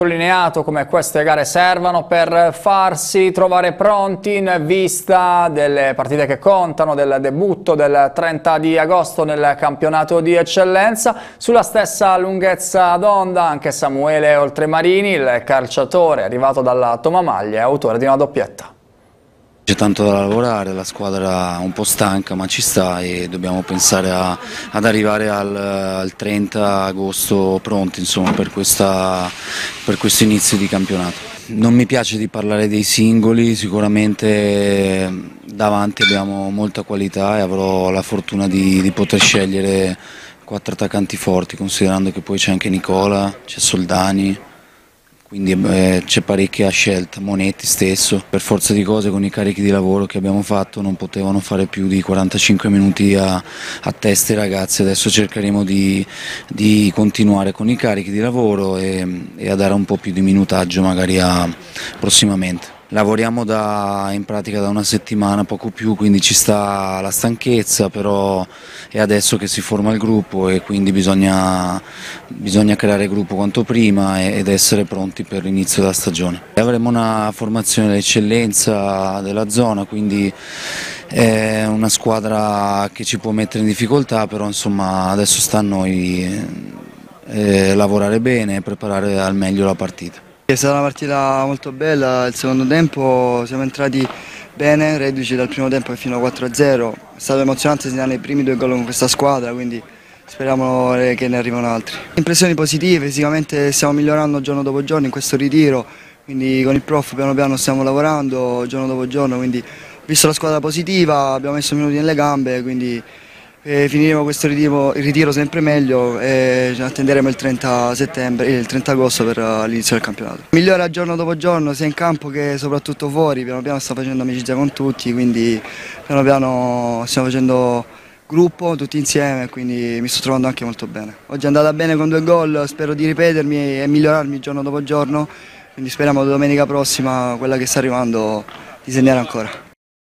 Sottolineato come queste gare servano per farsi trovare pronti in vista delle partite che contano, del debutto del 30 di agosto nel campionato di eccellenza. Sulla stessa lunghezza d'onda anche Samuele Oltremarini, il calciatore arrivato dalla Tomamaglia e autore di una doppietta. C'è tanto da lavorare, la squadra è un po' stanca ma ci sta e dobbiamo pensare ad arrivare al 30 agosto pronti, insomma, per questo inizio di campionato. Non mi piace di parlare dei singoli, sicuramente davanti abbiamo molta qualità e avrò la fortuna di poter scegliere 4 attaccanti forti, considerando che poi c'è anche Nicola, c'è Soldani. Quindi c'è parecchia scelta, Monetti stesso. Per forza di cose con i carichi di lavoro che abbiamo fatto non potevano fare più di 45 minuti a testa i ragazzi, adesso cercheremo di continuare con i carichi di lavoro e a dare un po' più di minutaggio magari prossimamente. Lavoriamo in pratica da una settimana, poco più, quindi ci sta la stanchezza, però è adesso che si forma il gruppo e quindi bisogna creare gruppo quanto prima ed essere pronti per l'inizio della stagione. Avremo una formazione d'eccellenza della zona, quindi è una squadra che ci può mettere in difficoltà, però insomma adesso sta a noi lavorare bene e preparare al meglio la partita. È stata una partita molto bella, il secondo tempo siamo entrati bene, reduci dal primo tempo fino a 4-0, è stato emozionante segnare i primi 2 gol con questa squadra, quindi speriamo che ne arrivino altri. Impressioni positive, fisicamente stiamo migliorando giorno dopo giorno in questo ritiro, quindi con il prof piano piano stiamo lavorando giorno dopo giorno, quindi ho visto la squadra positiva, abbiamo messo minuti nelle gambe, quindi finiremo questo ritiro sempre meglio e attenderemo il 30 agosto per l'inizio del campionato. Migliora giorno dopo giorno sia in campo che soprattutto fuori, piano piano sto facendo amicizia con tutti, quindi piano piano stiamo facendo gruppo tutti insieme, quindi mi sto trovando anche molto bene. Oggi è andata bene con 2 gol, spero di ripetermi e migliorarmi giorno dopo giorno, quindi speriamo domenica prossima, quella che sta arrivando, di segnare ancora.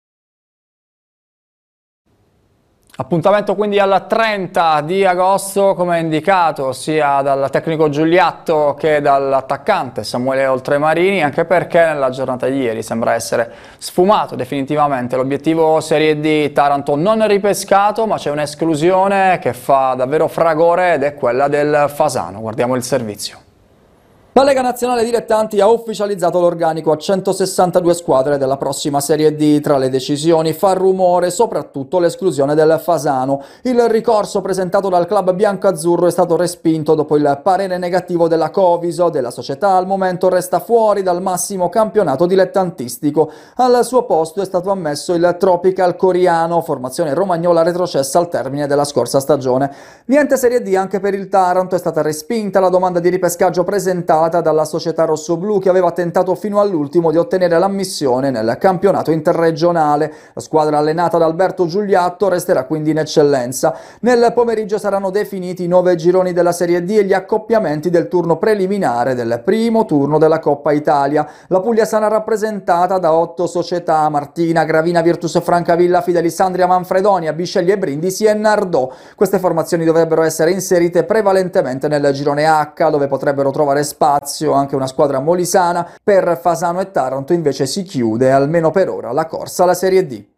Appuntamento quindi al 30 di agosto, come indicato sia dal tecnico Giuliatto che dall'attaccante Samuele Oltremarini, anche perché nella giornata di ieri sembra essere sfumato definitivamente l'obiettivo Serie D Taranto non ripescato, ma c'è un'esclusione che fa davvero fragore ed è quella del Fasano. Guardiamo il servizio. La Lega Nazionale Dilettanti ha ufficializzato l'organico a 162 squadre della prossima Serie D. Tra le decisioni fa rumore soprattutto l'esclusione del Fasano. Il ricorso presentato dal club bianco-azzurro è stato respinto dopo il parere negativo della Coviso. Della società al momento resta fuori dal massimo campionato dilettantistico. Al suo posto è stato ammesso il Tropical Coriano, formazione romagnola retrocessa al termine della scorsa stagione. Niente Serie D anche per il Taranto, è stata respinta la domanda di ripescaggio presentata dalla società rossoblù che aveva tentato fino all'ultimo di ottenere l'ammissione nel campionato interregionale. La squadra allenata da Alberto Giuliatto resterà quindi in eccellenza. Nel pomeriggio saranno definiti i 9 gironi della Serie D e gli accoppiamenti del turno preliminare del primo turno della Coppa Italia. La Puglia sarà rappresentata da 8 società: Martina, Gravina, Virtus Francavilla, Fidelisandria, Manfredonia, Bisceglie Brindisi e Nardò. Queste formazioni dovrebbero essere inserite prevalentemente nel girone H, dove potrebbero trovare spazio anche una squadra molisana. Per Fasano e Taranto invece si chiude, almeno per ora, la corsa alla Serie D.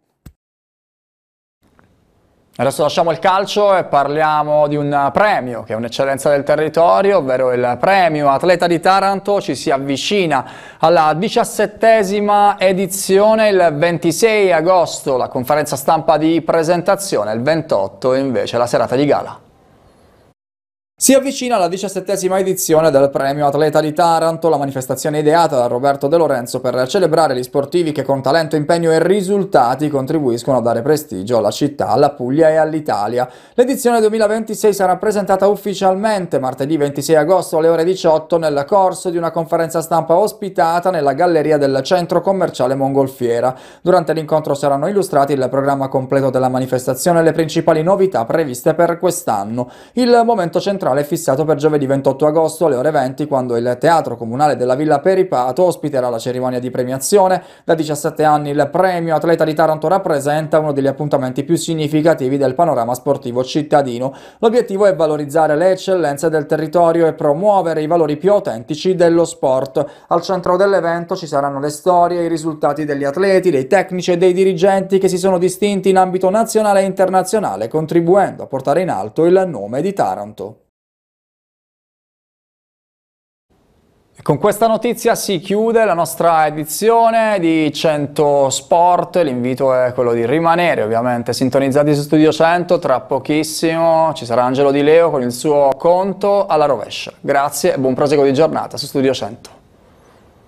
Adesso lasciamo il calcio e parliamo di un premio che è un'eccellenza del territorio, ovvero il premio Atleta di Taranto. Ci si avvicina alla 17ª edizione, il 26 agosto la conferenza stampa di presentazione, il 28 invece la serata di gala. Si avvicina la 17ª edizione del Premio Atleta di Taranto, la manifestazione ideata da Roberto De Lorenzo per celebrare gli sportivi che con talento, impegno e risultati contribuiscono a dare prestigio alla città, alla Puglia e all'Italia. L'edizione 2026 sarà presentata ufficialmente martedì 26 agosto alle ore 18 nel corso di una conferenza stampa ospitata nella galleria del centro commerciale Mongolfiera. Durante l'incontro saranno illustrati il programma completo della manifestazione e le principali novità previste per quest'anno. Il momento centrale teatrale è fissato per giovedì 28 agosto alle ore 20, quando il Teatro Comunale della Villa Peripato ospiterà la cerimonia di premiazione. Da 17 anni il premio Atleta di Taranto rappresenta uno degli appuntamenti più significativi del panorama sportivo cittadino. L'obiettivo è valorizzare le eccellenze del territorio e promuovere i valori più autentici dello sport. Al centro dell'evento ci saranno le storie e i risultati degli atleti, dei tecnici e dei dirigenti che si sono distinti in ambito nazionale e internazionale, contribuendo a portare in alto il nome di Taranto. Con questa notizia si chiude la nostra edizione di 100 Sport. L'invito è quello di rimanere ovviamente sintonizzati su Studio 100. Tra pochissimo ci sarà Angelo Di Leo con il suo conto alla rovescia. Grazie e buon proseguo di giornata su Studio 100.